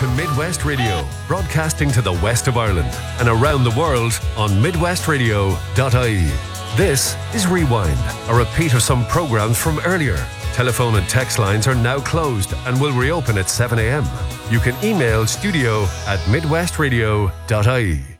to Midwest Radio, broadcasting to the west of Ireland and around the world on midwestradio.ie. This is Rewind, a repeat of some programs from earlier. Telephone and text lines are now closed and will reopen at 7 a.m. You can email studio@midwestradio.ie.